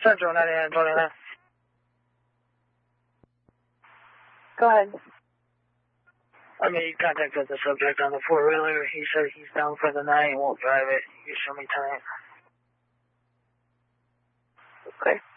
Central 9929. Go ahead. I made contact with the subject on the four-wheeler. He said he's down for the night and won't drive it. You show me time. Okay.